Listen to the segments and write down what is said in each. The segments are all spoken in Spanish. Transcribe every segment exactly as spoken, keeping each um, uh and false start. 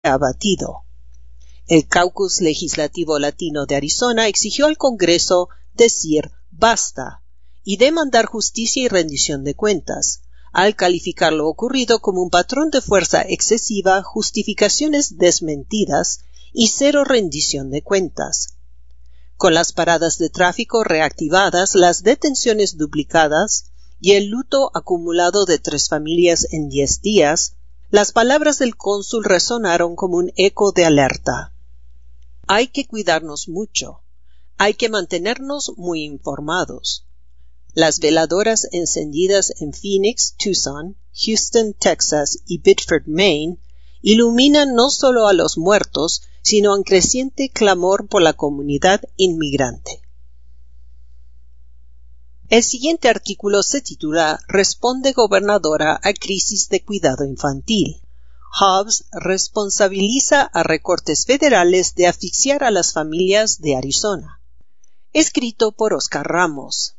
abatido. El caucus legislativo latino de Arizona exigió al Congreso decir basta y demandar justicia y rendición de cuentas, al calificar lo ocurrido como un patrón de fuerza excesiva, justificaciones desmentidas y cero rendición de cuentas. Con las paradas de tráfico reactivadas, las detenciones duplicadas y el luto acumulado de tres familias en diez días, las palabras del cónsul resonaron como un eco de alerta. Hay que cuidarnos mucho. Hay que mantenernos muy informados. Las veladoras encendidas en Phoenix, Tucson, Houston, Texas y Biddeford, Maine, iluminan no solo a los muertos, sino a un creciente clamor por la comunidad inmigrante. El siguiente artículo se titula Responde gobernadora a crisis de cuidado infantil. Hobbs responsabiliza a recortes federales de asfixiar a las familias de Arizona. Escrito por Oscar Ramos.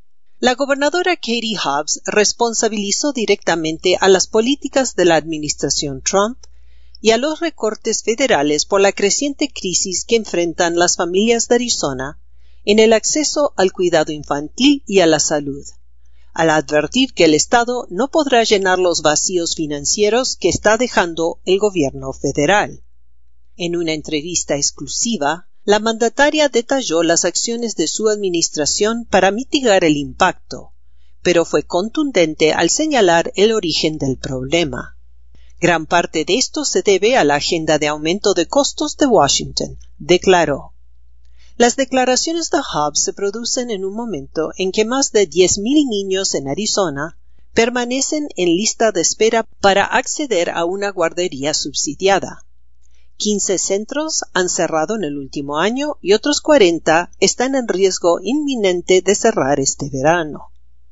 La gobernadora Katie Hobbs responsabilizó directamente a las políticas de la administración Trump y a los recortes federales por la creciente crisis que enfrentan las familias de Arizona en el acceso al cuidado infantil y a la salud, al advertir que el Estado no podrá llenar los vacíos financieros que está dejando el gobierno federal. En una entrevista exclusiva, la mandataria detalló las acciones de su administración para mitigar el impacto, pero fue contundente al señalar el origen del problema. Gran parte de esto se debe a la agenda de aumento de costos de Washington, declaró. Las declaraciones de Hobbs se producen en un momento en que más de diez mil niños en Arizona permanecen en lista de espera para acceder a una guardería subsidiada. quince centros han cerrado en el último año y otros cuarenta están en riesgo inminente de cerrar este verano.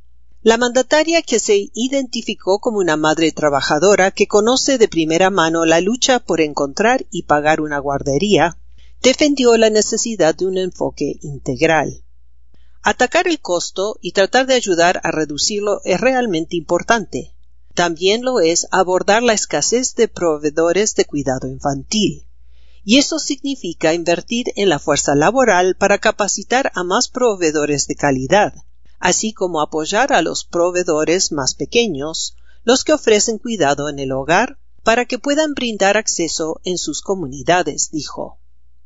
La mandataria, que se identificó como una madre trabajadora que conoce de primera mano la lucha por encontrar y pagar una guardería, defendió la necesidad de un enfoque integral. Atacar el costo y tratar de ayudar a reducirlo es realmente importante. También lo es abordar la escasez de proveedores de cuidado infantil. Y eso significa invertir en la fuerza laboral para capacitar a más proveedores de calidad, así como apoyar a los proveedores más pequeños, los que ofrecen cuidado en el hogar, para que puedan brindar acceso en sus comunidades, dijo.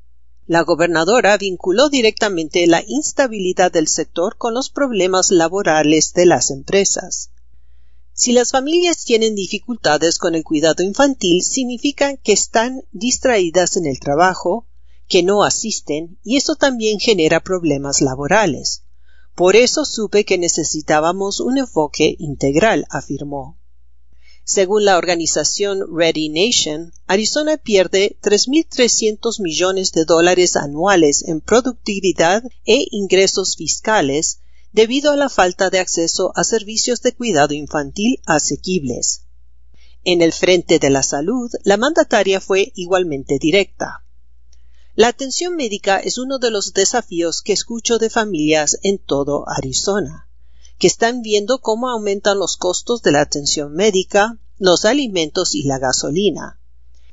La gobernadora vinculó directamente la instabilidad del sector con los problemas laborales de las empresas. Si las familias tienen dificultades con el cuidado infantil, significa que están distraídas en el trabajo, que no asisten, y eso también genera problemas laborales. Por eso supe que necesitábamos un enfoque integral, afirmó. Según la organización Ready Nation, Arizona pierde tres mil trescientos millones de dólares anuales en productividad e ingresos fiscales debido a la falta de acceso a servicios de cuidado infantil asequibles. En el frente de la salud, la mandataria fue igualmente directa. La atención médica es uno de los desafíos que escucho de familias en todo Arizona, que están viendo cómo aumentan los costos de la atención médica, los alimentos y la gasolina.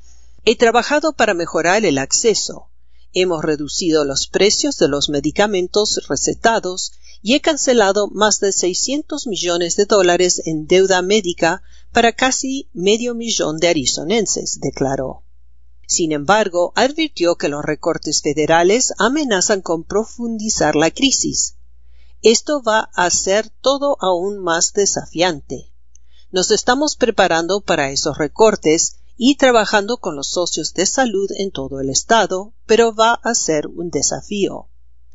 He trabajado para mejorar el acceso. Hemos reducido los precios de los medicamentos recetados y he cancelado más de seiscientos millones de dólares en deuda médica para casi medio millón de arizonenses, declaró. Sin embargo, advirtió que los recortes federales amenazan con profundizar la crisis. Esto va a hacer todo aún más desafiante. Nos estamos preparando para esos recortes y trabajando con los socios de salud en todo el estado, pero va a ser un desafío.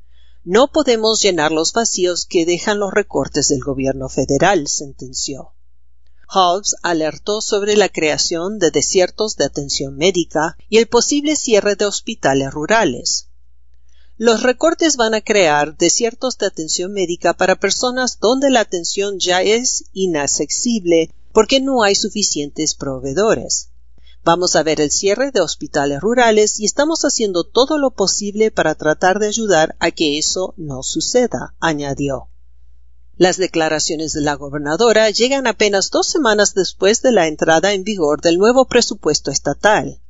No podemos llenar los vacíos que dejan los recortes del gobierno federal, sentenció. Hobbs alertó sobre la creación de desiertos de atención médica y el posible cierre de hospitales rurales. Los recortes van a crear desiertos de atención médica para personas donde la atención ya es inaccesible porque no hay suficientes proveedores. Vamos a ver el cierre de hospitales rurales y estamos haciendo todo lo posible para tratar de ayudar a que eso no suceda, añadió. Las declaraciones de la gobernadora llegan apenas dos semanas después de la entrada en vigor del nuevo presupuesto estatal.